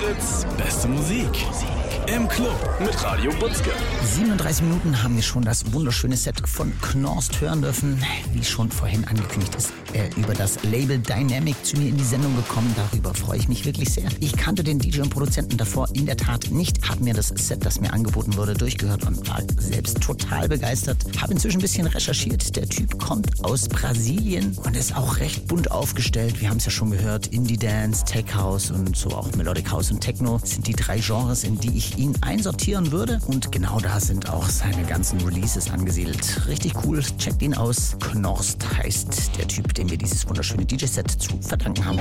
Fritz, beste Musik. Im Club mit Radio Butzke. 37 Minuten haben wir schon das wunderschöne Set von Knorst hören dürfen. Wie schon vorhin angekündigt ist er über das Label Dynamic zu mir in die Sendung gekommen. Darüber freue ich mich wirklich sehr. Ich kannte den DJ und Produzenten davor in der Tat nicht, habe mir das Set, das mir angeboten wurde, durchgehört und war selbst total begeistert. Habe inzwischen ein bisschen recherchiert. Der Typ kommt aus Brasilien und ist auch recht bunt aufgestellt. Wir haben es ja schon gehört, Indie Dance, Tech House und so auch Melodic House und Techno sind die 3 Genres, in die ich ihn einsortieren würde. Und genau da sind auch seine ganzen Releases angesiedelt. Richtig cool, checkt ihn aus. Knorst heißt der Typ, dem wir dieses wunderschöne DJ-Set zu verdanken haben.